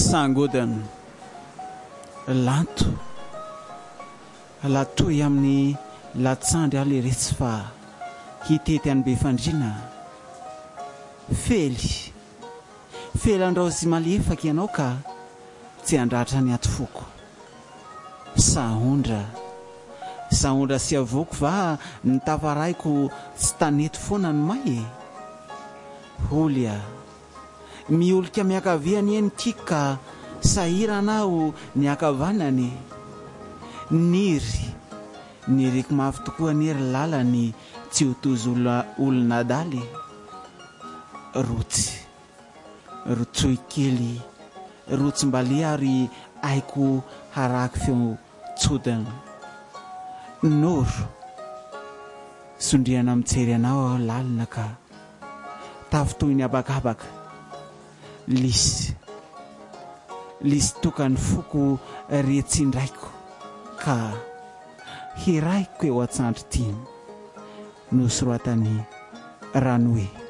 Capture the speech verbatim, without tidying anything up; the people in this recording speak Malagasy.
sangodana lanto latoy amin'ny latsandry ale retsy fa hitety any be fandrina fely fely andraozy malefaka ianao ka tsy andratra ny atofoko sahondra sahondra sy avoko va ny tafaraiko tsy tanety foana ny may e olya miolika miakaviany eny tiako ka sahiranao ny akavanany niry niriko mafy tokoa niry lalany tsy hotozy olona daly rotsy rotsoy kely rotsy mbalia ary aiko haraky feo tsodana noro sondriana mitsery anao aho lalina ka tafitoy ny abakabaka lisy lisy tokany foko retsindraiko ka hiraiko eo an-tsandry tiny nosoroatany rano hoe